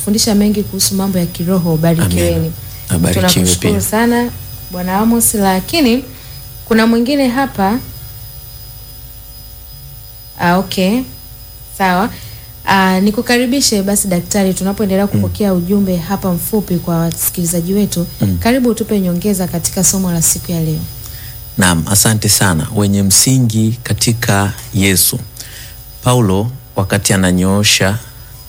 atatufundisha mengi kuhusu mambo ya kiroho. Barikiweni. Tunakushukuru sana Bwana Amos. Lakini kuna mwingine hapa. Okay. Sawa. Nikukaribishe basi daktari, tunapoendelea kupokea ujumbe hapa mfupi kwa wasikilizaji wetu. Karibu utupe nyongeza katika somo la siku ya leo. Naam, asante sana. Wenye msingi katika Yesu. Paulo wakati ananyoosha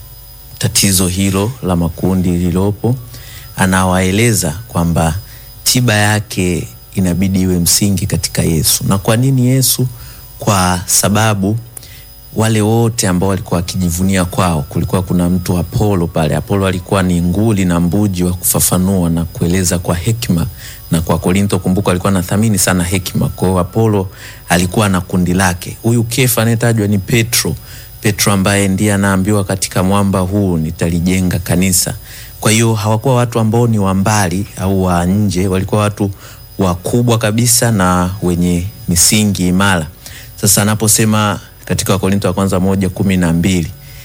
tatizo hilo la makundi lililopo, anawaeleza kwamba tiba yake inabidi iwe msingi katika Yesu. Na kwa nini Yesu? Kwa sababu wale wote ambao walikuwa wakijivunia kwao, kulikuwa kuna mtu Apolo pale. Apolo alikuwa ni nguli na mbuji wa kufafanua na kueleza kwa hekima, na kwa Korintho kumbuka alikuwa anathamini sana hekima. Kwa Apolo alikuwa na kundi lake. Huyu Kefa anayetajwa ni Petro ambaye ndiye anaambiwa katika mwamba huu nitalijenga kanisa. Kwa hiyo hawakuwa watu ambao ni wa mbali au wa nje, walikuwa watu wakubwa kabisa na wenye misingi imara. Sasa anaposema katika Wakorintho wa kwanza 1:12,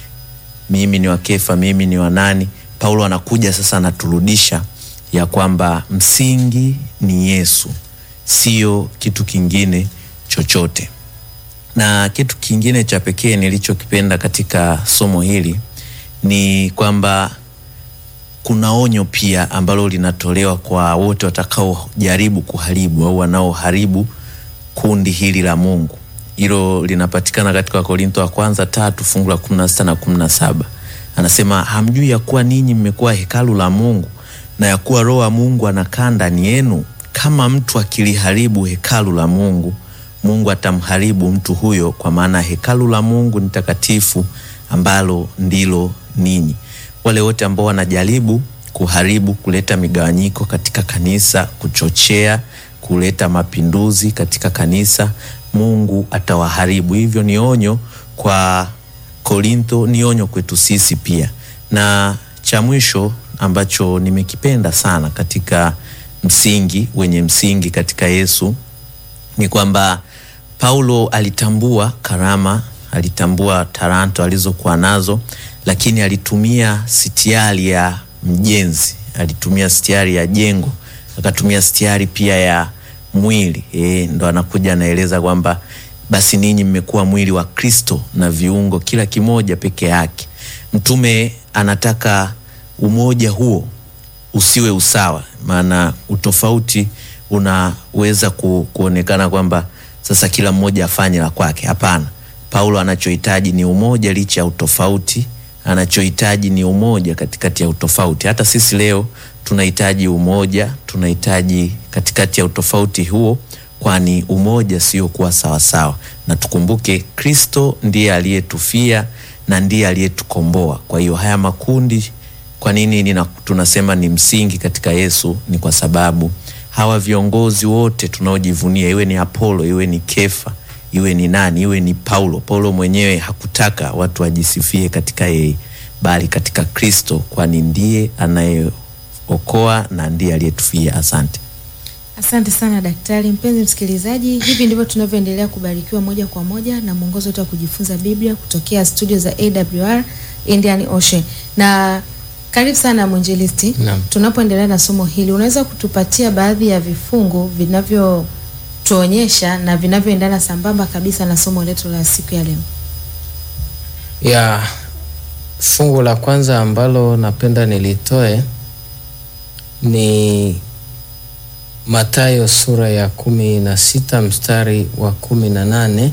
mimi ni wa Kefa, mimi ni wa nani, Paulo anakuja sasa anaturudisha ya kwamba msingi ni Yesu, sio kitu kingine chochote. Na kitu kingine cha pekee nilichokipenda katika somo hili ni kwamba kuna onyo pia ambalo linatolewa kwa wote watakao jaribu kuharibu au wanaoharibu kundi hili la Mungu. Hilo linapatikana katika Wakorintho wa kwanza 3 fungu la 16 na 17. Anasema, hamjui ya kuwa ninyi mmekuwa hekalu la Mungu na ya kuwa Roho wa Mungu anakaa ndani yenu? Kama mtu akiliharibu hekalu la Mungu, Mungu atamharibu mtu huyo, kwa maana hekalu la Mungu ni takatifu ambalo ndilo ninyi. Wale wote ambao wanajaribu kuharibu, kuleta migawanyiko katika kanisa, kuchochea, kuleta mapinduzi katika kanisa, Mungu atawaharibu. Hivyo ni onyo kwa Korintho, ni onyo kwetu sisi pia. Na cha mwisho ambacho nimekipenda sana katika msingi, wenye msingi katika Yesu, ni kwamba Paulo alitambua karama, alitambua taranto alizokuwa nazo, lakini alitumia sitiari ya mjenzi, alitumia sitiari ya jengo, akatumia sitiari pia ya mwili. Ndo anakuja anaeleza kwamba basi ninyi mmekuwa mwili wa Kristo na viungo kila kimoja peke yake. Mtume anataka umoja huo usiwe usawa, maana utofauti unaweza kuonekana kwamba sasa kila mmoja afanye la kwake. Hapana. Paulo anachohitaji ni umoja licha ya utofauti, anachohitaji ni umoja katikati ya utofauti. Hata sisi leo tunahitaji umoja, tunahitaji katikati ya utofauti huo, kwani umoja sio kuwa sawa sawa. Na tukumbuke Kristo ndiye aliyetufia na ndiye aliyetukomboa. Kwa hiyo haya makundi, kwa nini tunasema ni msingi katika Yesu? Ni kwa sababu hawa viongozi wote tunaojivunia, iwe ni Apolo, iwe ni Kefa, iwe ni nani, iwe ni Paulo. Paulo mwenyewe hakutaka watu wajisifie katika yeye, bali katika Kristo, kwani ndiye anayeokoa na ndiye aliyetufia. Asante. Asante sana daktari. Mpenzi msikilizaji, hivi ndivyo tunavyoendelea kubarikiwa moja kwa moja na mwongozo wetu wa kujifunza Biblia kutokea studio za AWR Indian Ocean. Na karibu sana mwinjilisti. Tunapoendelea na somo hili, unaweza kutupatia baadhi ya vifungu vinavyotuonyesha na vinavyoendana sambamba kabisa na somo letu la siku ya leo? Ya fungu la kwanza ambalo napenda nilitoe ni Mathayo sura ya 16 mstari wa 18,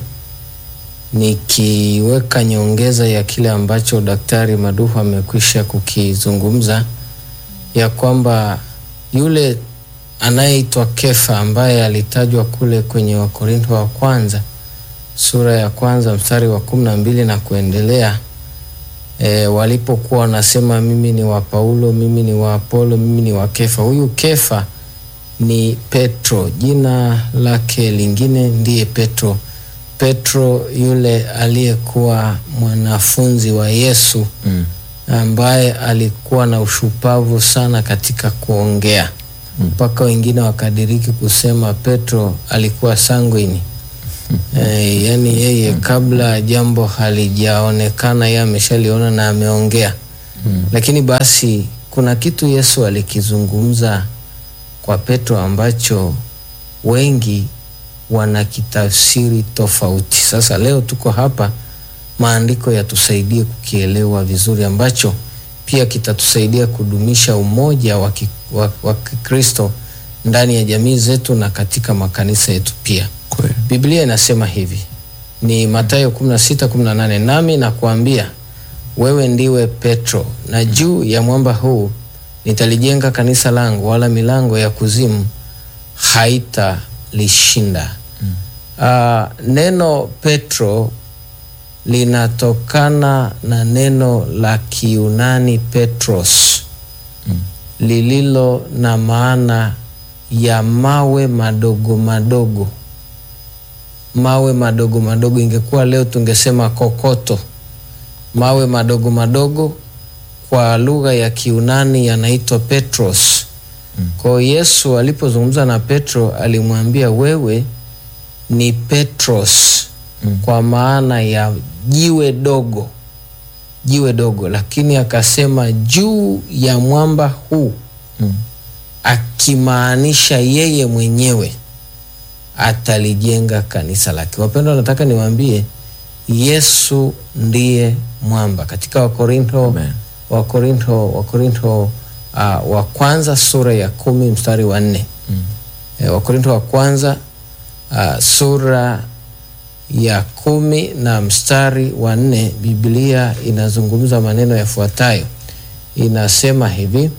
nikiweka nyongeza ya kile ambacho Daktari Maduhu amekwisha kukizungumza, ya kwamba yule anayeitwa Kefa ambaye alitajwa kule kwenye Wakorintho wa kwanza sura ya kwanza mstari wa 12 na kuendelea, walipokuwa wanasema mimi ni wa Paulo, mimi ni wa Apolo, mimi ni wa Kefa. Huyu Kefa ni Petro, jina lake lingine ndiye Petro. Petro yule aliyekuwa mwanafunzi wa Yesu, ambaye alikuwa na ushupavu sana katika kuongea, mpaka wengine wakadiriki kusema Petro alikuwa sanguini. Yani yeye kabla jambo halijaonekana yeye ameshaliona na ameongea. Lakini basi kuna kitu Yesu alikizungumza kwa Petro ambacho wengi wanakitafsiri tofauti. Sasa leo tuko hapa, maandiko yatusaidie kukielewa vizuri, ambacho pia kitatusaidia kudumisha umoja wa Kristo ndani ya jamii zetu na katika makanisa yetu pia. Biblia inasema hivi, ni Mathayo 16:18, nami nakuambia wewe ndiwe Petro, na juu ya mwamba huu nitalijenga kanisa langu, wala milango ya kuzimu haitalishinda. Neno Petro linatokana na neno la Kiyunani Petros, lililo na maana ya mawe madogo madogo. Mawe madogo madogo, ingekuwa leo tungesema kokoto. Mawe madogo madogo kwa lugha ya Kiyunani yanaitwa Petros. Kwa Yesu alipozungumza na Petro alimwambia wewe ni Petros, kwa maana ya jiwe dogo, jiwe dogo. Lakini akasema juu ya mwamba huu, akimaanisha yeye mwenyewe atalijenga kanisa lake. Wapendwa, nataka niwaambie Yesu ndiye mwamba. Katika Wakorintho wa kwanza sura ya 10 mstari wa 4. Wakorintho wa kwanza sura ya 10 na mstari wa 4, Biblia inazungumza maneno yafuatayo. Inasema hivi,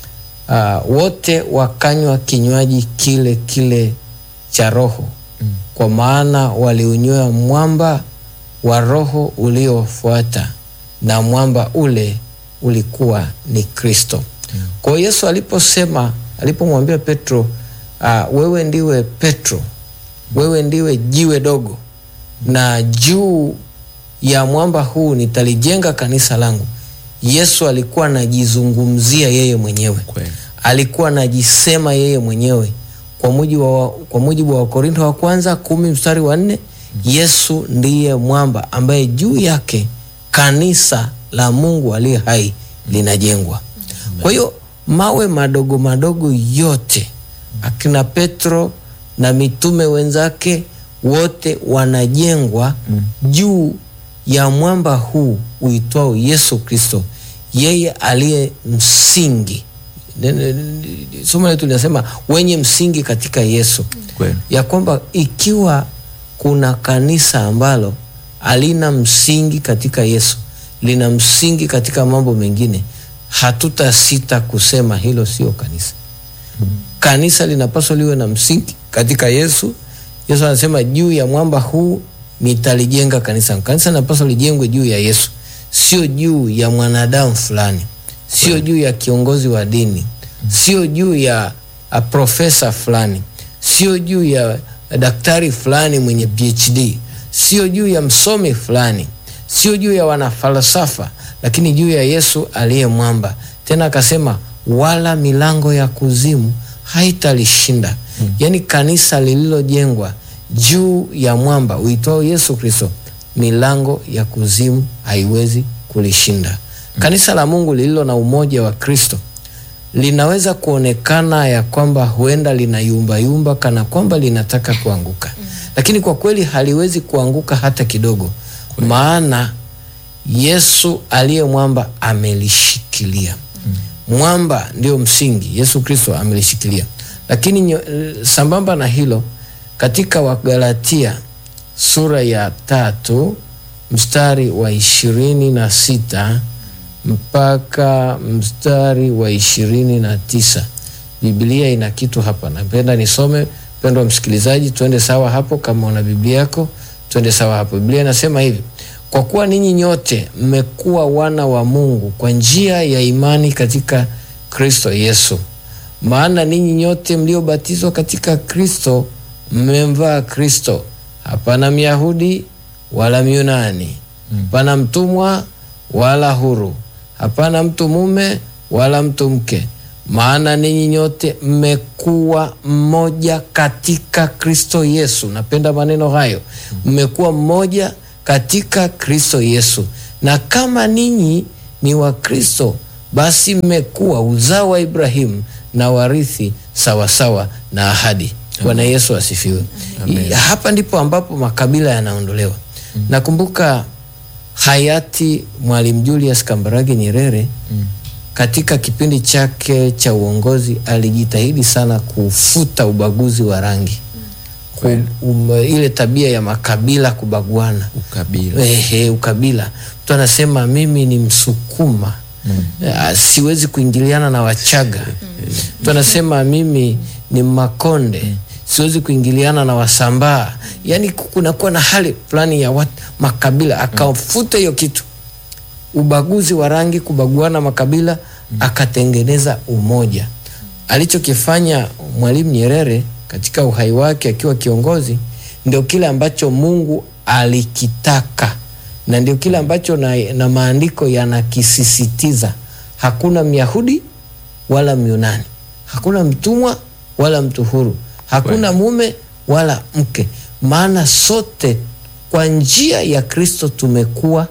wote wakanywa kinywaji kile kile cha roho, kwa maana waliunywa mwamba wa roho uliofuata, na mwamba ule ulikuwa ni Kristo. Kwa Yesu alipomwambia Petro, wewe ndiwe Petro, wewe ndiwe jiwe dogo, na juu ya mwamba huu nitalijenga kanisa langu, Yesu alikuwa anajizungumzia yeye mwenyewe. Alikuwa anajisema yeye mwenyewe. Kwa mujibu wa Wakorintho wa kwanza 10 mstari wa 4, Yesu ndiye mwamba ambaye juu yake kanisa la Mungu aliye hai linajengwa. Kwa hiyo mawe madogo madogo yote, akina Petro na mitume wenzake wote wanajengwa juu ya mwamba huu uitwao Yesu Kristo, yeye aliye msingi. Somo letu linasema wenye msingi katika Yesu. Ya kwamba ikiwa kuna kanisa ambalo halina msingi katika Yesu, lina msingi katika mambo mengine, hatutasita kusema hilo sio kanisa. Kanisa linapaswa liwe na msingi katika Yesu. Yesu anasema juu ya mwamba huu nitalijenga kanisa. Kanisa linapaswa lijengwe juu ya Yesu, sio juu ya mwanadamu fulani, sio juu ya kiongozi wa dini, sio juu ya profesa fulani, sio juu ya daktari fulani mwenye PhD, sio juu ya msomi fulani, sio juu ya wanafalsafa, lakini juu ya Yesu aliye mwamba. Tena akasema wala milango ya kuzimu haitalishinda. Yaani kanisa lililojengwa juu ya mwamba uitwao Yesu Kristo, milango ya kuzimu haiwezi kulishinda. Kanisa la Mungu lililo na umoja wa Kristo linaweza kuonekana ya kwamba huenda lina yumba yumba kana kwamba linataka kuanguka. Lakini kwa kweli haliwezi kuanguka hata kidogo. Maana Yesu aliye mwamba amelishikilia. Mwamba ndio msingi, Yesu Kristo amelishikilia. Lakini sambamba na hilo, katika Wagalatia sura ya 3 mstari wa 26 mpaka mstari wa 29, Biblia ina kitu hapa. Napenda nisome, pendwa msikilizaji, twende sawa hapo. Kama una Biblia yako twende sawa hapo. Biblia inasema hivi, kwa kuwa ninyi nyote mmekuwa wana wa Mungu kwa njia ya imani katika Kristo Yesu. Maana ninyi nyote mliobatizwa katika Kristo mmemvaa Kristo. Hapana Myahudi wala Myunani, hapana mtumwa wala huru, hapana mtu mume wala mtu mke, maana ninyi nyote mmekuwa mmoja katika Kristo Yesu. Napenda maneno hayo, mmekuwa mmoja katika Kristo Yesu. Na kama ninyi ni wa Kristo, basi mmekuwa uzao wa Ibrahimu na warithi sawasawa na ahadi. Bwana Yesu asifiwe. Hapa ndipo ambapo makabila yanaondolewa. Nakumbuka hayati Mwalimu Julius Kambarage Nyerere katika kipindi chake cha uongozi alijitahidi sana kufuta ubaguzi wa rangi. Ile tabia ya makabila kubaguana. Ukabila. Mtu anasema mimi ni Msukuma, siwezi kuingiliana na Wachaga. Mtu anasema mimi ni Makonde, siwezi kuingiliana na Wasambaa. Yani kunakuwa na hali fulani ya makabila, akafuta hiyo kitu, ubaguzi wa rangi, kubaguana makabila, akatengeneza umoja. Alichokifanya Mwalimu Nyerere katika uhai wake akiwa kiongozi ndio kile ambacho Mungu alikitaka, na ndio kile ambacho na maandiko yanakisisitiza. Hakuna Myahudi wala Myunani, hakuna mtumwa wala mtu huru, hakuna mume wala mke, maana sote kwa njia ya Kristo tumekuwa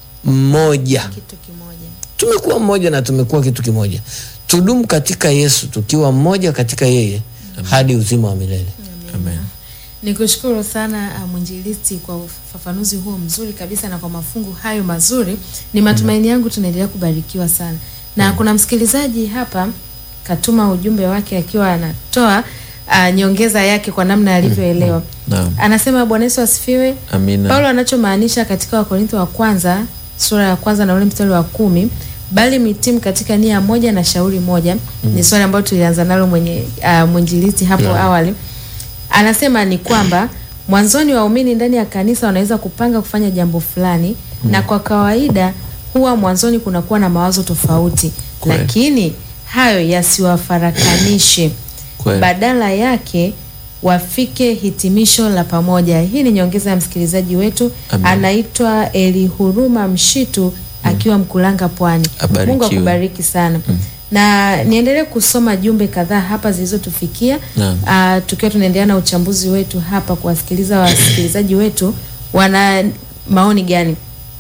mmoja. Kitu kimoja. Tumekuwa mmoja na tumekuwa kitu kimoja. Tudumu katika Yesu tukiwa mmoja katika yeye hadi uzima wa milele. Amen. Nikushukuru sana mwinjilisti kwa ufafanuzi huo mzuri kabisa na kwa mafungu hayo mazuri. Ni matumaini yangu tunaendelea kubarikiwa sana. Na kuna msikilizaji hapa katuma ujumbe wake akiwa anatoa nyongeza yake kwa namna alivyoelewa. Anasema Bwana Yesu asifiwe. Amina. Paulo anachomaanisha katika Wakorintho wa kwanza sura ya kwanza na ule mstari wa 10, bali mitimu katika nia moja na shauri moja, ni swali ambalo tulianza nalo mwinjilisti hapo awali. Anasema ni kwamba mwanzoni waumini ndani ya kanisa wanaweza kupanga kufanya jambo fulani, na kwa kawaida huwa mwanzoni kunakuwa na mawazo tofauti, lakini hayo yasiwafarakanishe. Badala yake wafike hitimisho la pamoja. Hii ni nyongeza ya msikilizaji wetu. Anaitwa Elihuruma Mshitu akiwa Mkulanga, Pwani. Mungu akubariki sana. Na niendelee kusoma jumbe kadhaa hapa zilizotufikia. Tukiwa tunaendelea na uchambuzi wetu hapa, kuwasikiliza wasikilizaji wetu wana maoni gani.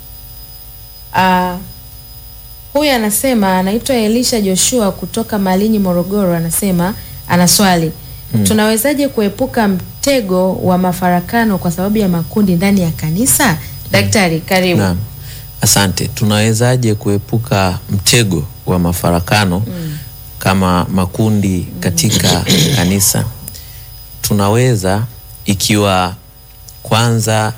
Huyu anasema anaitwa Elisha Joshua kutoka Malinyi, Morogoro. Anasema ana swali. Tunawezaje kuepuka mtego wa mafarakano kwa sababu ya makundi ndani ya kanisa? Daktari, karibu. Asante. Tunawezaje kuepuka mtego wa mafarakano kama makundi katika kanisa? Tunaweza, ikiwa kwanza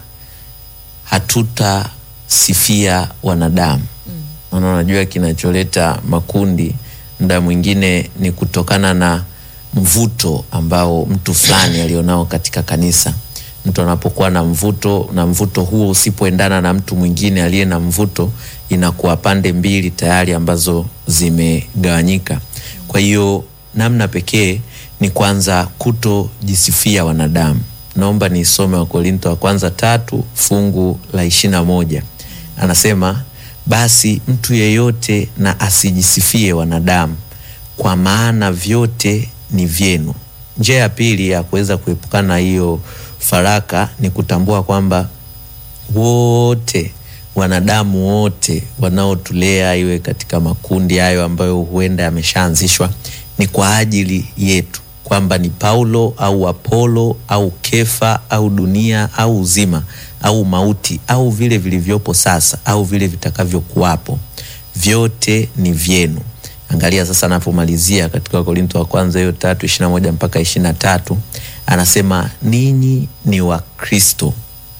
hatutasifia wanadamu. Unajua kinacholeta makundi muda mwingine ni kutokana na mvuto ambao mtu fulani alionao katika kanisa. Mtu anapokuwa na mvuto, na mvuto huo usipoendana na mtu mwingine aliye na mvuto, inakuwa pande mbili tayari ambazo zimegawanyika. Kwa hiyo namna pekee ni kwanza kutojisifia wanadamu. Naomba nisome Wakorintho wa kwanza 3 fungu la 21. Anasema, basi mtu yeyote na asijisifie wanadamu, kwa maana vyote ni vyenu. Njia ya pili ya kuweza kuepukana hiyo faraka ni kutambua kwamba wote, wanadamu wote wanaotulea, iwe katika makundi hayo ambayo huenda yameshaanzishwa, ni kwa ajili yetu, kwamba ni Paulo au Apolo au Kefa au dunia au uzima au mauti au vile vilivyopo sasa au vile vitakavyokuwapo, vyote ni vyenu. Angalia sasa anapomalizia katika Wakorintho wa kwanza hiyo 3:21 mpaka 23, anasema ninyi ni wa Kristo,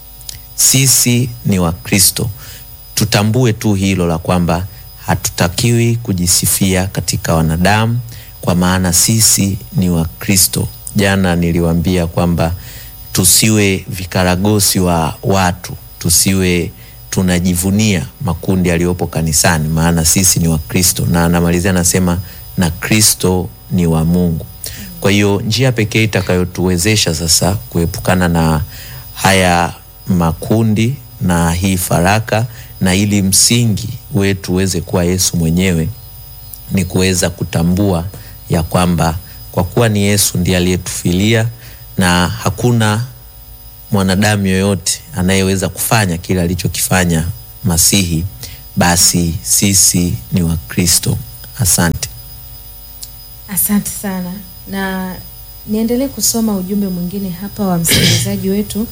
sisi ni wa Kristo. Tutambue tu hilo la kwamba hatutakiwi kujisifia katika wanadamu, kwa maana sisi ni wa Kristo. Jana niliwaambia kwamba tusiwe vikaragosi wa watu, tusiwe tunajivunia makundi yaliyopo kanisani, maana sisi ni wa Kristo. Na anamalizia anasema na Kristo ni wa Mungu. Kwa hiyo njia pekee itakayotuwezesha sasa kuepukana na haya makundi na hii faraka, na ili msingi wetu uweze kuwa Yesu mwenyewe, ni kuweza kutambua ya kwamba kwa kuwa ni Yesu ndiye aliyetufilia, na hakuna mwanadamu yoyote anayeweza kufanya kile alichokifanya Masihi, basi sisi ni Wakristo. Asante. Asante sana, na niendelee kusoma ujumbe mwingine hapa wa msikilizaji wetu.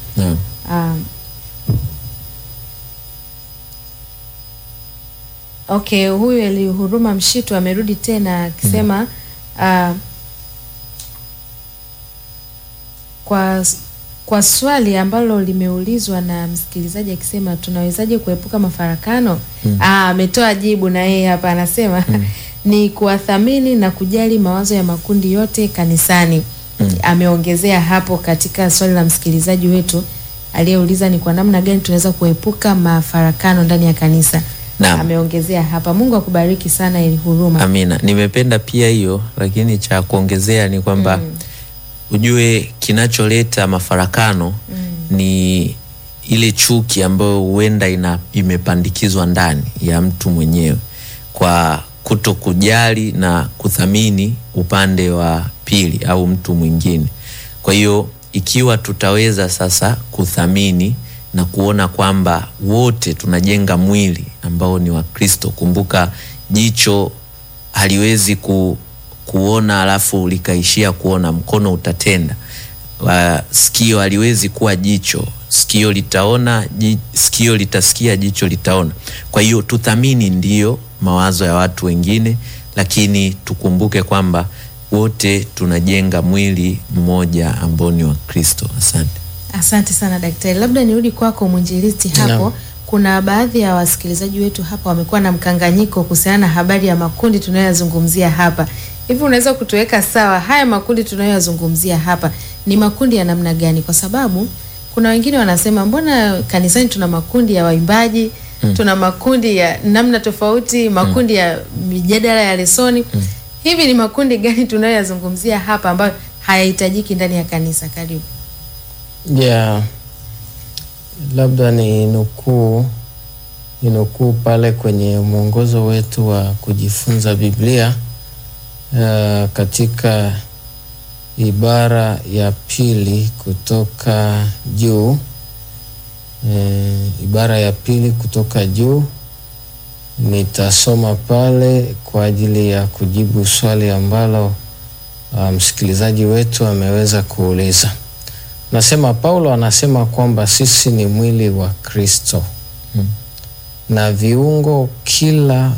Okay, huyu Elihuruma Mshitu amerudi tena akisema kwa swali ambalo limeulizwa na msikilizaji akisema tunawezaje kuepuka mafarakano? Ametoa jibu na yeye hapa anasema ni kuwathamini na kujali mawazo ya makundi yote kanisani. Ameongezea hapo katika swali la msikilizaji wetu aliyeuliza ni kwa namna gani tunaweza kuepuka mafarakano ndani ya kanisa. Ameongezea hapa. Mungu akubariki sana Elihuruma. Amina. Nimependa pia hiyo, lakini cha kuongezea ni kwamba ujue kinacholeta mafarakano ni ile chuki ambayo huenda imepandikizwa ndani ya mtu mwenyewe kwa kuto kujali na kuthamini upande wa pili au mtu mwingine. Kwa hiyo ikiwa tutaweza sasa kuthamini na kuona kwamba wote tunajenga mwili ambao ni wa Kristo. Kumbuka jicho haliwezi kuona alafu likaishia kuona, mkono utatenda. Sikio haliwezi kuwa jicho, sikio litaona, sikio litasikia, jicho litaona. Kwa hiyo tuthamini ndiyo mawazo ya watu wengine, lakini tukumbuke kwamba wote tunajenga mwili mmoja ambao ni wa Kristo. Asante. Asante sana daktari. Labda nirudi kwako mwinjilisti hapo. No. Kuna baadhi ya wasikilizaji wetu hapa wamekuwa na mkanganyiko kuhusiana na habari ya makundi tunayozungumzia hapa. Hivi unaweza kutuweka sawa, haya makundi tunayozungumzia hapa ni makundi ya namna gani? Kwa sababu kuna wengine wanasema mbona kanisani tuna makundi ya waimbaji, tuna makundi ya namna tofauti, makundi ya mijadala ya lesoni. Hivi ni makundi gani tunayozungumzia hapa ambayo hayahitajiki ndani ya kanisa? Karibu. Labda ni nukuu pale kwenye mwongozo wetu wa kujifunza Biblia katika ibara ya pili kutoka juu. Ibara ya pili kutoka juu nitasoma pale kwa ajili ya kujibu swali ambalo msikilizaji wetu ameweza kuuliza. Paulo anasema kwamba sisi ni mwili wa Kristo na viungo kila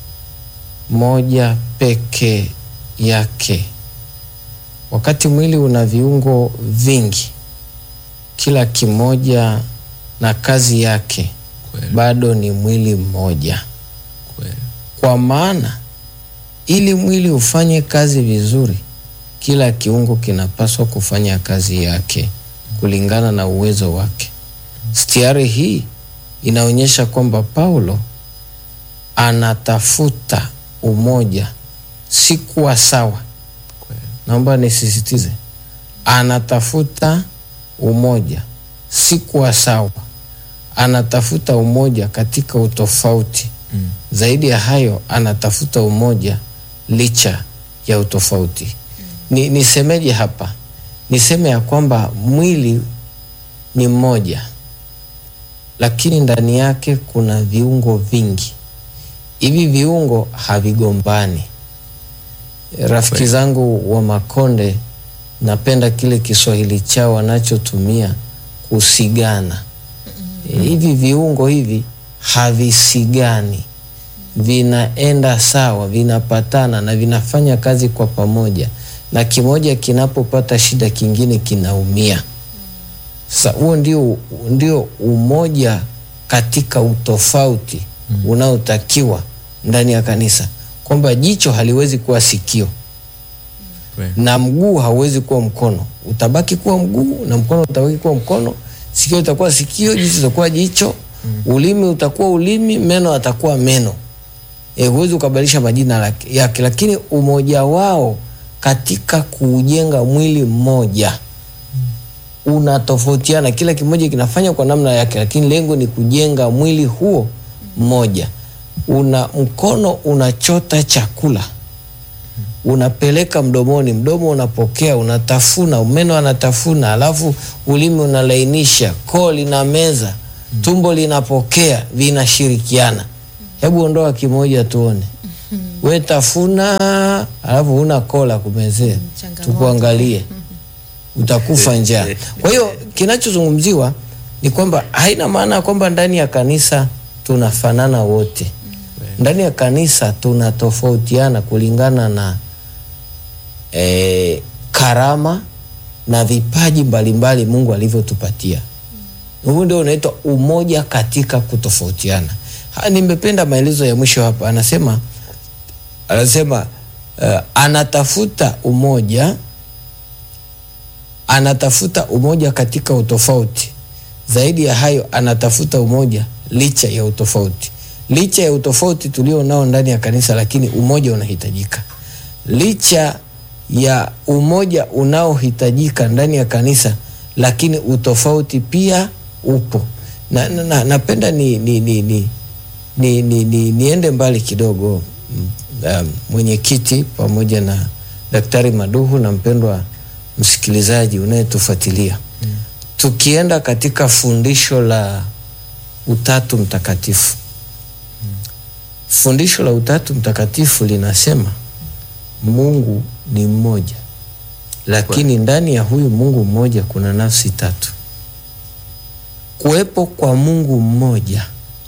moja peke yake. Wakati mwili una viungo vingi, kila kimoja na kazi yake, bado ni mwili mmoja. Kwa maana ili mwili ufanye kazi vizuri, kila kiungo kinapaswa kufanya kazi yake kulingana na uwezo wake. Stiari hii inaonyesha kwamba Paulo anatafuta umoja, si kuwa sawa. Naomba nisisitize, anatafuta umoja, si kuwa sawa. Anatafuta umoja katika utofauti. Zaidi ya hayo, anatafuta umoja licha ya utofauti. Nisemeje hapa? Niseme ya kwamba mwili ni mmoja, lakini ndani yake kuna viungo vingi. Hivi viungo havigombani. Rafiki zangu wa Makonde, napenda kile Kiswahili chao wanachotumia, kusigana. Hivi viungo hivi havisigani, vinaenda sawa, vinapatana na vinafanya kazi kwa pamoja, na kimoja kinapopata shida kingine kinaumia. Sasa huo ndio umoja katika utofauti unaotakiwa ndani ya kanisa, kwamba jicho haliwezi kuwa sikio na mguu hauwezi kuwa mkono. Utabaki kuwa mguu na mkono utabaki kuwa mkono, sikio itakuwa sikio, jicho itakuwa jicho, ulimi utakuwa ulimi, meno atakuwa meno. Huwezi ukabadilisha majina yake, lakini umoja wao katika kujenga mwili mmoja unatofautiana. Kila kimoja kinafanya kwa namna yake, lakini lengo ni kujenga mwili huo mmoja. Mkono unachota chakula, unapeleka mdomoni, mdomo unapokea, unatafuna, meno anatafuna, alafu ulimi unalainisha, koo linameza, tumbo linapokea, vinashirikiana. Hebu ondoa kimoja tuone. We tafuna alafu huna kola kumezea. Tukuangalie. Utakufa njaa. Kwa hiyo kinachozungumziwa ni kwamba haina maana kwamba ndani ya kanisa tunafanana wote. Ndani ya kanisa tunatofautiana kulingana na karama na vipaji mbalimbali Mungu alivyotupatia. Huu ndio unaitwa umoja katika kutofautiana. Nimependa maelezo ya mwisho hapa. Anasema anatafuta umoja katika utofauti. Zaidi ya hayo anatafuta umoja licha ya utofauti. Licha ya utofauti tulio nao ndani ya kanisa, lakini umoja unahitajika. Licha ya umoja unaohitajika ndani ya kanisa, lakini utofauti pia upo. Napenda niende mbali kidogo, mwenyekiti pamoja na Daktari Maduhu na mpendwa msikilizaji unayetufuatilia. Tukienda katika fundisho la Utatu Mtakatifu. Fundisho la Utatu Mtakatifu linasema Mungu ni mmoja, lakini ndani ya huyu Mungu mmoja kuna nafsi tatu. Kuwepo kwa Mungu mmoja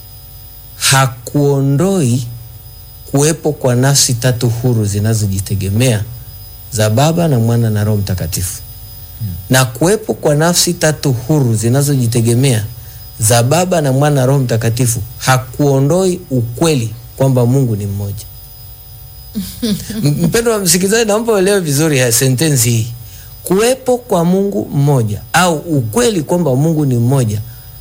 hakuondoi kuwepo kwa nafsi tatu huru zinazojitegemea za Baba na Mwana na Roho Mtakatifu. Na kuwepo kwa nafsi tatu huru zinazojitegemea za Baba na Mwana na Roho Mtakatifu hakuondoi ukweli kwamba Mungu ni mmoja. Mpendwa msikilizaji, naomba uelewe vizuri ya sentensi hii. Kuwepo kwa Mungu mmoja au ukweli kwamba Mungu ni mmoja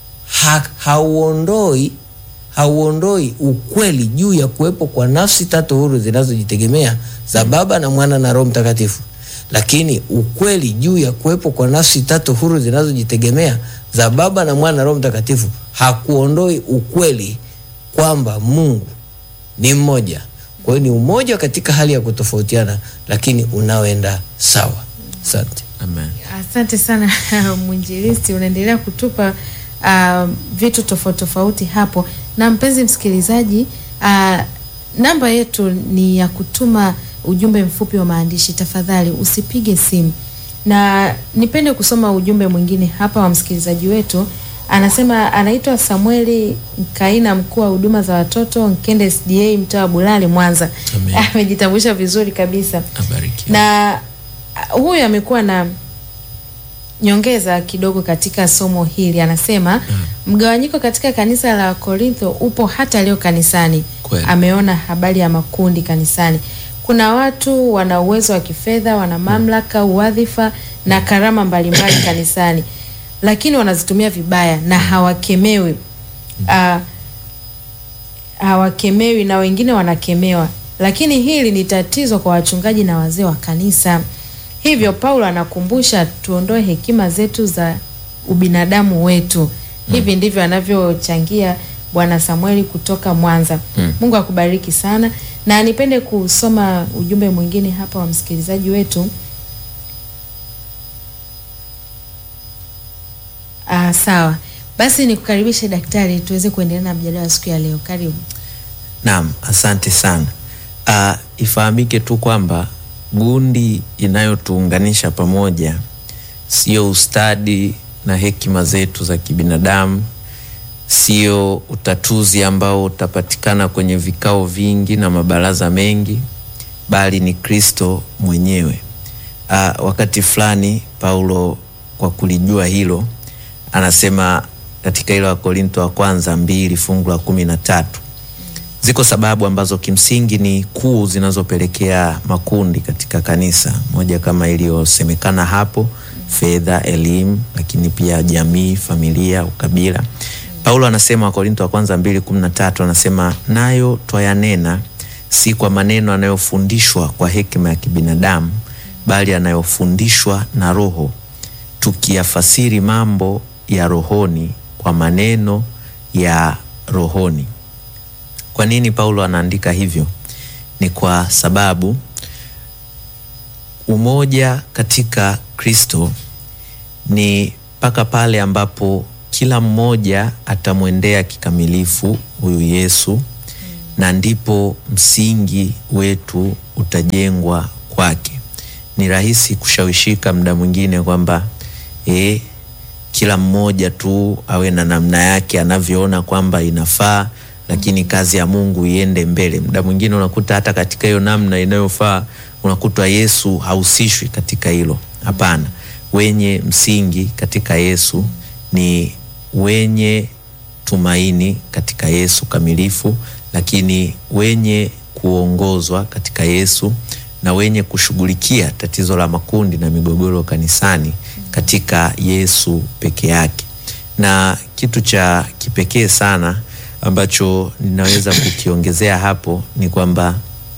hauondoi ukweli juu ya kuwepo kwa nafsi tatu huru zinazojitegemea za Baba na Mwana na Roho Mtakatifu. Lakini ukweli juu ya kuwepo kwa nafsi tatu huru zinazojitegemea za Baba na Mwana na Roho Mtakatifu hakuondoi ukweli kwamba Mungu ni mmoja. Kwa hiyo ni umoja katika hali ya kutofautiana, lakini unaoenda sawa. Asante. Amen. Asante sana mwinjilisti, unaendelea kutupa vitu tofauti tofauti hapo. Na mpenzi msikilizaji, namba yetu ni ya kutuma ujumbe mfupi wa maandishi. Tafadhali usipige simu. Na nipende kusoma ujumbe mwingine hapa wa msikilizaji wetu. Anasema anaitwa Samueli Kaina, mkuu wa huduma za watoto Nkende SDA mtaa wa Bulali, Mwanza. Amejitambulisha vizuri kabisa. Abariki. Na huyu amekuwa na nyongeza kidogo katika somo hili. Anasema mgawanyiko katika kanisa la Korintho upo hata leo kanisani. Kweli. Ameona habari ya makundi kanisani. Kuna watu wana uwezo wa kifedha, wana mamlaka, uwadhifa na karama mbalimbali kanisani, lakini wanazitumia vibaya na hawakemewi. Hawakemewi na wengine wanakemewa. Lakini hili ni tatizo kwa wachungaji na wazee wa kanisa. Hivyo Paulo anakumbusha tuondoe hekima zetu za ubinadamu wetu. Hivi ndivyo anavyochangia Bwana Samueli kutoka Mwanza. Mungu akubariki sana. Na nipende kusoma ujumbe mwingine hapa wa msikilizaji wetu. Sawa. Basi nikukaribishe daktari tuweze kuendelea na mjadala siku ya leo. Karibu. Naam, asante sana. Ifahamike tu kwamba gundi inayotuunganisha pamoja sio ustadi na hekima zetu za kibinadamu, sio utatuzi ambao utapatikana kwenye vikao vingi na mabaraza mengi, bali ni Kristo mwenyewe. Wakati fulani Paulo kwa kulijua hilo anasema katika ile wa Korintho wa kwanza 2 fungu la 13, ziko sababu ambazo kimsingi ni kuu zinazopelekea makundi katika kanisa. Moja kama iliyosemekana hapo, fedha, elimu, lakini pia jamii, familia, ukabila. Paulo anasema wa Korintho wa kwanza 2:13, anasema nayo twayanena si kwa maneno yanayofundishwa kwa hekima ya kibinadamu, bali yanayofundishwa na Roho, tukiyafasiri mambo ya rohoni kwa maneno ya rohoni. Kwa nini Paulo anaandika hivyo? Ni kwa sababu umoja katika Kristo ni mpaka pale ambapo kila mmoja atamwendea kikamilifu huyu Yesu na ndipo msingi wetu utajengwa kwake. Ni rahisi kushawishika muda mwingine kwamba kila mmoja tu awe na namna yake anavyoona kwamba inafaa, lakini kazi ya Mungu iende mbele. Muda mwingine unakuta hata katika hiyo namna inayofaa unakuta Yesu hahusishwi katika hilo. Hapana, wenye msingi katika Yesu ni wenye tumaini katika Yesu kamilifu, lakini wenye kuongozwa katika Yesu na wenye kushughulikia tatizo la makundi na migogoro kanisani katika Yesu peke yake. Na kitu cha kipekee sana ambacho ninaweza kukiongezea hapo ni kwamba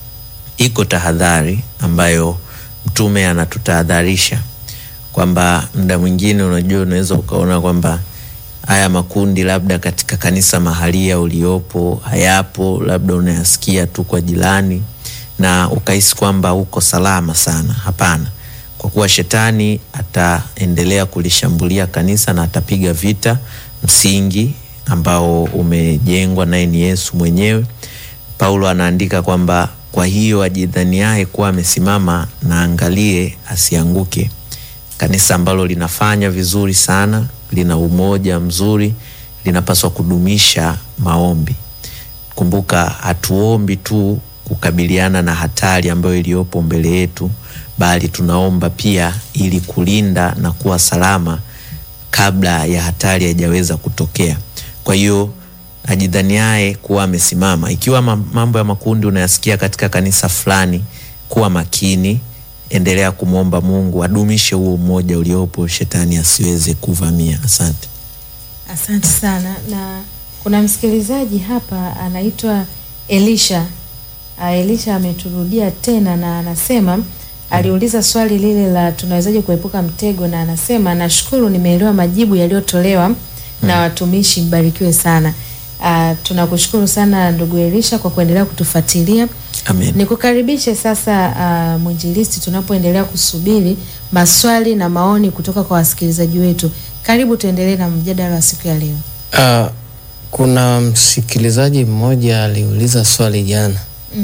iko tahadhari ambayo mtume anatutahadharisha kwamba muda mwingine unaweza ukaona kwamba haya makundi labda katika kanisa mahalia uliopo hayapo, labda unayasikia tu kwa jirani na ukahisi kwamba uko salama sana. Hapana, kwa kuwa shetani ataendelea kulishambulia kanisa na atapiga vita msingi ambao umejengwa naye ni Yesu mwenyewe. Paulo anaandika kwamba kwa hiyo ajidhaniaye kuwa amesimama na angalie asianguke. Kanisa ambalo linafanya vizuri sana, lina umoja mzuri, linapaswa kudumisha maombi. Kumbuka, hatuombi tu kukabiliana na hatari ambayo iliyopo mbele yetu, bali tunaomba pia ili kulinda na kuwa salama kabla ya hatari haijaweza kutokea. Kwa hiyo ajidhaniaye kuwa amesimama. Ikiwa mambo ya makundi unayasikia katika kanisa fulani, kuwa makini, endelea kumwomba Mungu adumishe huo umoja uliopo, shetani asiweze kuvamia. Asante. Asante sana. Na kuna msikilizaji hapa anaitwa Elisha. Elisha ameturudia tena na anasema aliuliza swali lile la tunawezaje kuepuka mtego, na anasema nashukuru nimeelewa majibu yaliyotolewa na watumishi, mbarikiwe sana. Tunakushukuru sana ndugu Elisha kwa kuendelea kutufuatilia. Amen. Nikukaribishe sasa mwinjilisti, tunapoendelea kusubiri maswali na maoni kutoka kwa wasikilizaji wetu. Karibu tuendelee na mjadala wa siku ya leo. Kuna msikilizaji mmoja aliuliza swali jana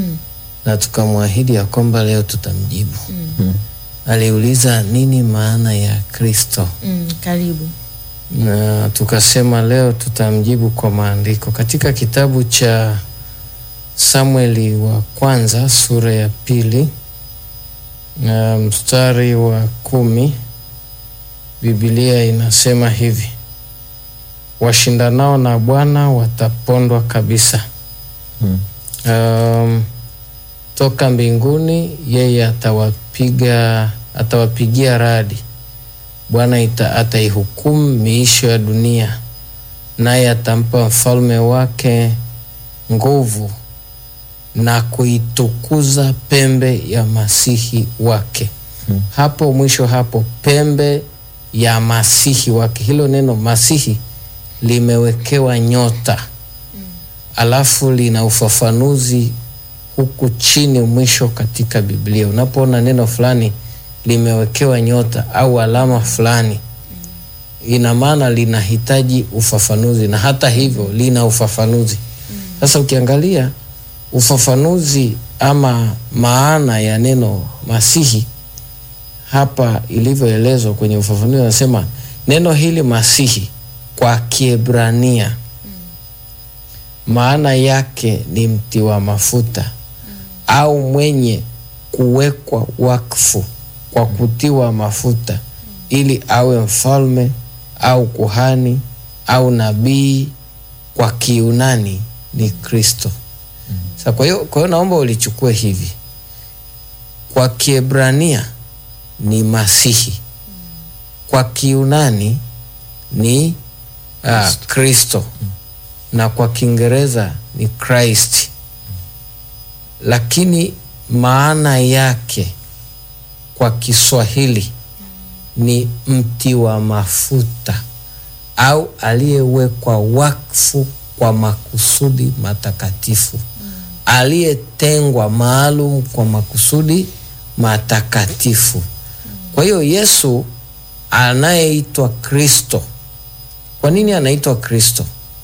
na tukamwahidi ya kwamba leo tutamjibu. Aliuliza nini maana ya Kristo? Karibu. Na tukasema leo tutamjibu kwa maandiko katika kitabu cha Samueli wa kwanza sura ya 2 na mstari wa 10. Biblia inasema hivi: washindanao na Bwana watapondwa kabisa. Toka mbinguni yeye atawapigia radi. Bwana ataihukumu miisho ya dunia, naye atampa mfalme wake nguvu na kuitukuza pembe ya masihi wake. Hapo mwisho hapo, pembe ya masihi wake. Hilo neno masihi limewekewa nyota, alafu lina ufafanuzi huku chini mwisho katika Biblia. Unapoona neno fulani limewekewa nyota au alama fulani, ina maana linahitaji ufafanuzi, na hata hivyo lina ufafanuzi. Sasa ukiangalia ufafanuzi ama maana ya neno masihi hapa ilivyoelezwa kwenye ufafanuzi, nasema neno hili masihi kwa Kiebrania maana yake ni mtiwa mafuta au mwenye kuwekwa wakfu kwa kutiwa mafuta ili awe mfalme au kuhani au nabii. Kwa Kiunani ni Kristo. Sasa kwa hiyo naomba ulichukue hivi: kwa Kiebrania ni masihi, kwa Kiunani ni Kristo, na kwa Kiingereza ni Christ. Lakini maana yake kwa Kiswahili ni mti wa mafuta au aliyewekwa wakfu kwa makusudi matakatifu, aliyetengwa maalum kwa makusudi matakatifu. Kwa hiyo Yesu anayeitwa Kristo, kwa nini anaitwa Kristo?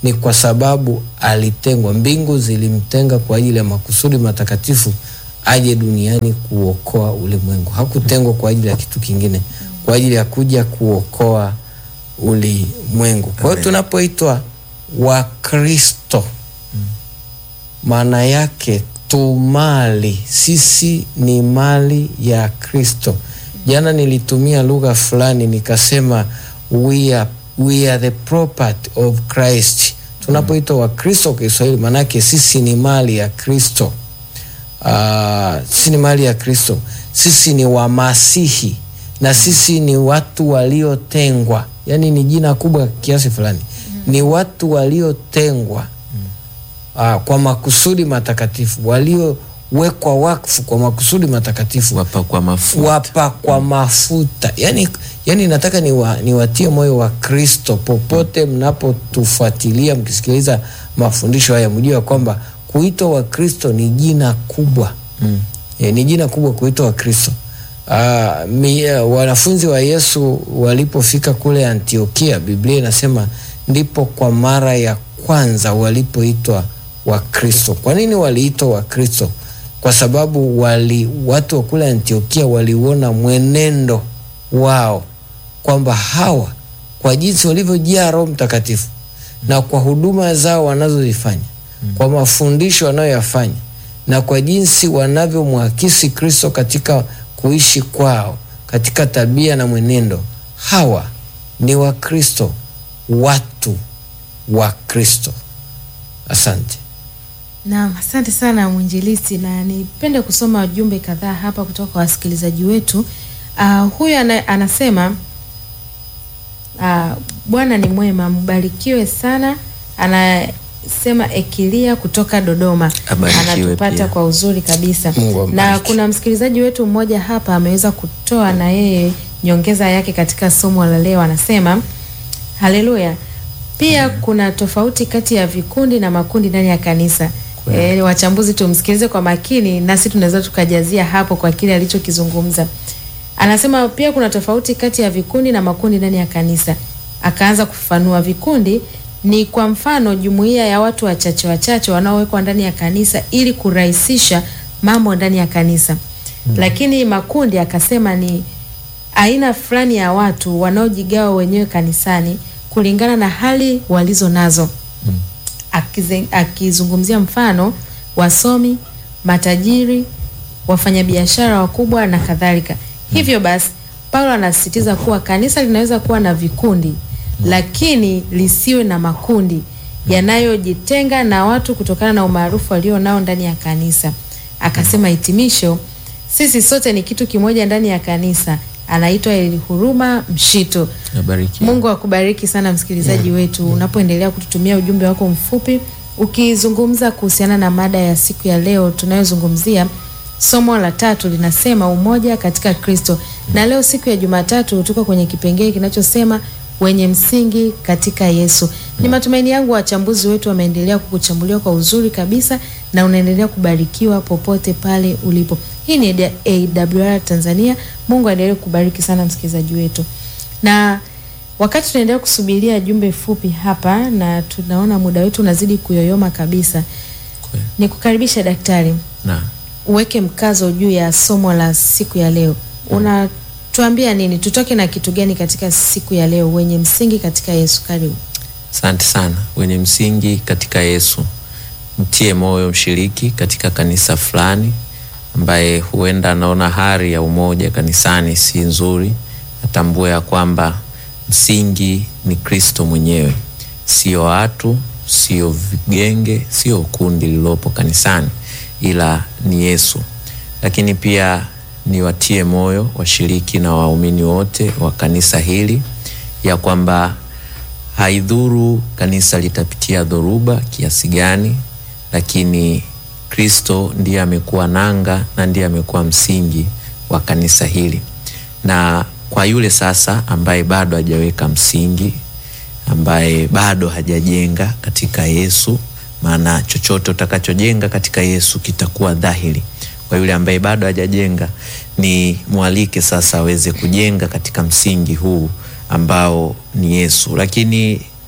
ni kwa sababu alitengwa. Mbingu zilimtenga kwa ajili ya makusudi matakatifu aje duniani kuokoa ulimwengu. Hakutengwa kwa ajili ya kitu kingine, kwa ajili ya kuja kuokoa ulimwengu. Kwa hiyo tunapoitwa Wakristo, maana yake tu mali, sisi ni mali ya Kristo. Jana nilitumia lugha fulani nikasema we are the property of Christ. Tunapoitwa Wakristo kwa Kiswahili, maana yake sisi ni mali ya Kristo. Sisi ni mali ya Kristo. Sisi ni Wamasihi na sisi ni watu waliotengwa. Yaani ni jina kubwa kiasi fulani. Ni watu waliotengwa kwa makusudi matakatifu, waliowekwa wakfu kwa makusudi matakatifu, wapakwa mafuta. Yani nataka niwatie moyo wa Kristo popote mnapotufuatilia mkisikiliza mafundisho haya, mjue kwamba kuitwa wa Kristo ni jina kubwa. Ni jina kubwa kuitwa wa Kristo. Wanafunzi wa Yesu walipofika kule Antiokia, Biblia inasema ndipo kwa mara ya kwanza walipoitwa wa Kristo. Kwa nini waliitwa wa Kristo? Kwa sababu watu wa kule Antiokia waliona mwenendo wao kwamba hawa kwa jinsi walivyojaa Roho Mtakatifu na kwa huduma zao wanazozifanya, kwa mafundisho wanayoyafanya na kwa jinsi wanavyomwakisi Kristo katika kuishi kwao, katika tabia na mwenendo, hawa ni wa Kristo, watu wa Kristo. Asante. Naam, asante sana mwinjilisti, na nipende kusoma ujumbe kadhaa hapa kutoka kwa wasikilizaji wetu. Huyu anasema Bwana ni mwema, mbarikiwe sana. Anasema Ekilia kutoka Dodoma. Anatupata pia kwa uzuri kabisa. Na kuna msikilizaji wetu mmoja hapa ameweza kutoa na yeye nyongeza yake katika somo la leo. Anasema haleluya. Pia kuna tofauti kati ya vikundi na makundi ndani ya kanisa. Wachambuzi tumsikilize kwa makini, nasi tunaweza tukajazia hapo kwa kile alichokizungumza. Anasema pia kuna tofauti kati ya vikundi na makundi ndani ya kanisa. Akaanza kufafanua vikundi ni kwa mfano jumuiya ya watu wachache wanaowekwa ndani ya kanisa ili kurahisisha mambo ndani ya kanisa. Lakini makundi akasema ni aina fulani ya watu wanaojigawa wenyewe kanisani kulingana na hali walizo nazo. Akizungumzia mfano wasomi, matajiri, wafanyabiashara wakubwa na kadhalika. Hivyo basi Paulo anasisitiza kuwa kanisa linaweza kuwa na vikundi lakini lisiwe na makundi yanayojitenga na watu kutokana na umaarufu walio nao ndani ya kanisa. Akasema hitimisho, sisi sote ni kitu kimoja ndani ya kanisa. Anaitwa Elihuruma Mshito. Mungu akubariki sana msikilizaji wetu unapoendelea kututumia ujumbe wako mfupi ukizungumza kuhusiana na mada ya siku ya leo tunayozungumzia. Somo la 3 linasema umoja katika Kristo. Na leo siku ya Jumatatu tuko kwenye kipengele kinachosema wenye msingi katika Yesu. Ni matumaini yangu wachambuzi wetu wameendelea kukuchambulia kwa uzuri kabisa na unaendelea kubarikiwa popote pale ulipo. Hii ni AWR Tanzania. Mungu aendelee kubariki sana msikilizaji wetu. Na wakati tunaendelea kusubiria jumbe fupi hapa na tunaona muda wetu unazidi kuyoyoma kabisa. Nikukaribisha daktari. Uweke mkazo juu ya somo la siku ya leo. Unatuambia nini? Tutoke na kitu gani katika siku ya leo? Wenye msingi katika Yesu. Karibu. Asante sana. Wenye msingi katika Yesu. Mtie moyo mshiriki katika kanisa fulani ambaye huenda anaona hali ya umoja kanisani si nzuri. Atambue ya kwamba msingi ni Kristo mwenyewe, sio watu, sio vigenge, sio kundi lilopo kanisani, ila ni Yesu. Lakini pia niwatie moyo washiriki na waumini wote wa kanisa hili ya kwamba haidhuru kanisa litapitia dhoruba kiasi gani, lakini Kristo ndiye amekuwa nanga na ndiye amekuwa msingi wa kanisa hili. Na kwa yule sasa ambaye bado hajaweka msingi, ambaye bado hajajenga katika Yesu, maana chochote utakachojenga katika Yesu kitakuwa dhahiri. Kwa yule ambaye bado hajajenga, ni mwalike sasa aweze kujenga katika msingi huu ambao ni Yesu. Lakini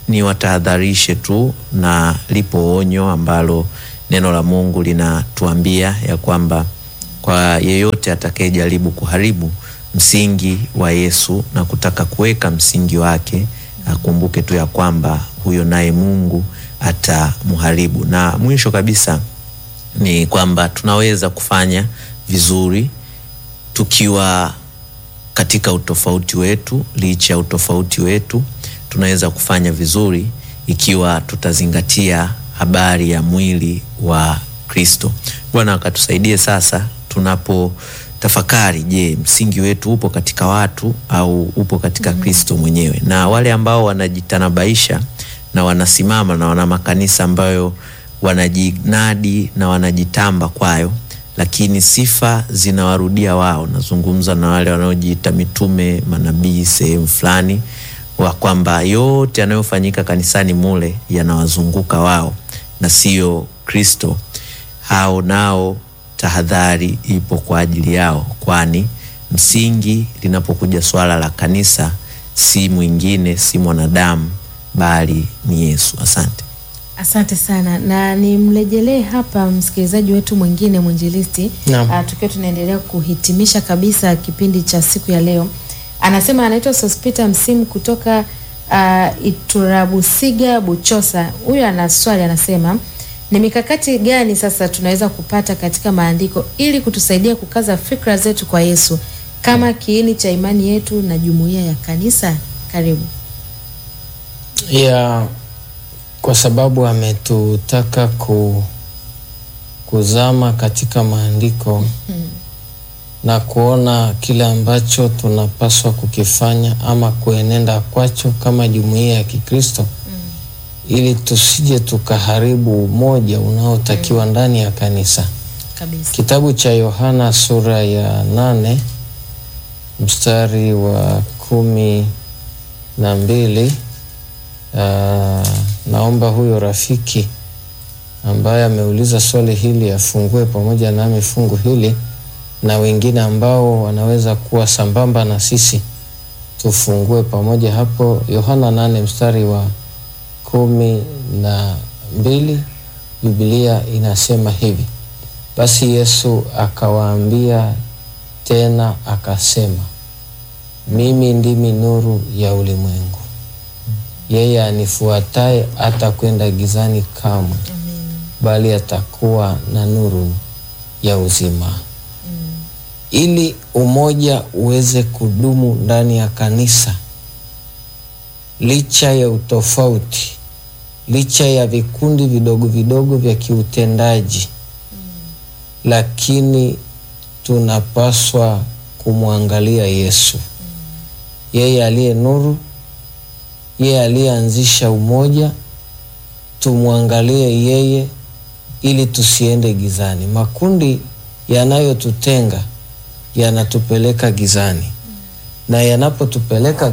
ni watahadharishe tu, na lipo onyo ambalo neno la Mungu linatuambia ya kwamba kwa yeyote atakayejaribu kuharibu msingi wa Yesu na kutaka kuweka msingi wake, akumbuke tu ya kwamba huyo naye Mungu atamharibu. Na mwisho kabisa ni kwamba tunaweza kufanya vizuri tukiwa katika utofauti wetu. Licha ya utofauti wetu, tunaweza kufanya vizuri ikiwa tutazingatia habari ya mwili wa Kristo. Bwana akatusaidie sasa tunapo tafakari, je, msingi wetu upo katika watu au upo katika Kristo mwenyewe? Na wale ambao wanajitanabaisha na wanasimama na wana makanisa ambayo wanajinadi na wanajitamba kwayo, lakini sifa zinawarudia wao. Nazungumza na wale wanaojiita mitume, manabii sehemu fulani, wa kwamba yote yanayofanyika kanisani mule yanawazunguka wao na sio Kristo. Hao nao tahadhari ipo kwa ajili yao, kwani msingi linapokuja swala la kanisa si mwingine, si mwanadamu, bali ni Yesu. Asante. Asante sana, na nimrejelee hapa msikilizaji wetu mwingine, mwinjilisti, tukiwa tunaendelea kuhitimisha kabisa kipindi cha siku ya leo. Anasema anaitwa Sospita Msimu kutoka Iturabusiga Buchosa. Huyu ana swali, anasema ni mikakati gani sasa tunaweza kupata katika maandiko ili kutusaidia kukaza fikra zetu kwa Yesu kama kiini cha imani yetu na jumuiya ya kanisa? Karibu. Kwa sababu ametutaka kuzama katika maandiko na kuona kile ambacho tunapaswa kukifanya ama kuenenda kwacho kama jumuiya ya Kikristo, ili tusije tukaharibu umoja unaotakiwa ndani ya kanisa. Kabisa. Kitabu cha Yohana sura ya 8 mstari wa 12, naomba huyo rafiki ambaye ameuliza swali hili afungue pamoja nami fungu hili, na wengine ambao wanaweza kuwa sambamba na sisi tufungue pamoja hapo. Yohana 8 mstari wa 12, Biblia inasema hivi: basi Yesu akawaambia tena akasema, mimi ndimi nuru ya ulimwengu. Yeye anifuataye hatakwenda gizani kamwe, bali atakuwa na nuru ya uzima. Ili umoja uweze kudumu ndani ya kanisa, licha ya utofauti, licha ya vikundi vidogo vidogo vya kiutendaji, lakini tunapaswa kumwangalia Yesu, yeye aliye nuru, yeye aliyeanzisha umoja. Tumwangalie yeye ili tusiende gizani. Makundi yanayotutenga yanatupeleka gizani, na yanapotupeleka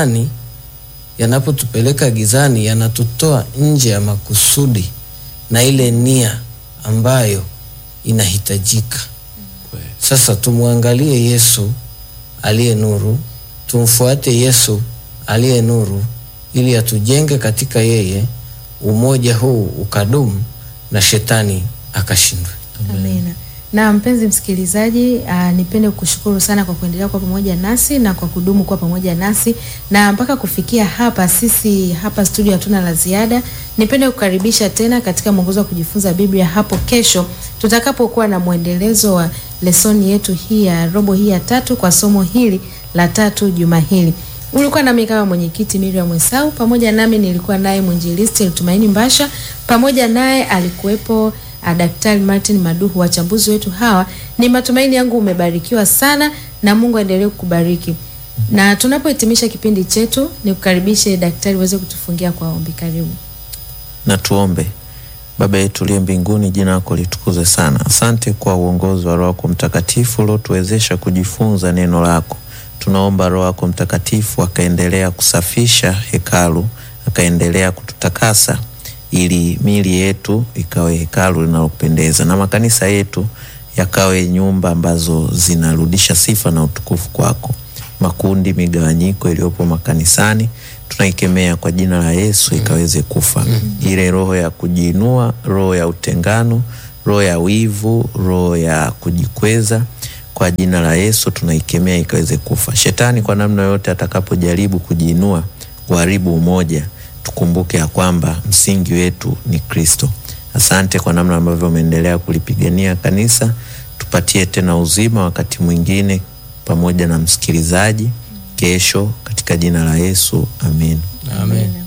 gizani yanatutoa nje ya makusudi na ile nia ambayo inahitajika. Sasa tumwangalie Yesu aliye nuru, tumfuate Yesu aliye nuru, ili atujenge katika yeye, umoja huu ukadumu na shetani akashindwe. Amina. Na mpenzi msikilizaji, nipende kukushukuru sana kwa kuendelea kwa pamoja nasi na kwa kudumu kwa pamoja nasi, na mpaka kufikia hapa sisi hapa studio hatuna la ziada. Nipende kukaribisha tena katika mwongozo wa kujifunza Biblia hapo kesho, tutakapokuwa na mwendelezo wa lesoni yetu hii ya robo hii ya 3 kwa somo hili la 3 juma hili. Ulikuwa nami kama mwenyekiti Miriam Mwesau, pamoja nami nilikuwa naye mwinjilisti Tumaini Mbasha, pamoja naye alikuwepo Daktari Martin Maduhu. Wachambuzi wetu hawa, ni matumaini yangu umebarikiwa sana na Mungu aendelee kukubariki. Na tunapohitimisha kipindi chetu, nikukaribishe daktari uweze kutufungia kwa ombi. Karibu. Na tuombe. Baba yetu uliye mbinguni, jina lako litukuzwe sana. Asante kwa uongozi wa Roho yako Mtakatifu uliotuwezesha kujifunza neno lako. Tunaomba Roho yako Mtakatifu akaendelea kusafisha hekalu, akaendelea kututakasa, ili miili yetu ikawe hekalu linalopendeza na makanisa yetu yakawe nyumba ambazo zinarudisha sifa na utukufu kwako. Makundi, migawanyiko iliyopo makanisani tunaikemea kwa jina la Yesu ikaweze kufa. Ile roho ya kujiinua, roho ya utengano, roho ya wivu, roho ya kujikweza, kwa jina la Yesu tunaikemea ikaweze kufa. Shetani kwa namna yote atakapojaribu kujiinua kuharibu umoja, tukumbuke ya kwamba msingi wetu ni Kristo. Asante kwa namna ambavyo umeendelea kulipigania kanisa. Tupatie tena uzima wakati mwingine pamoja na msikilizaji kesho, katika jina la Yesu. Amen. Amen.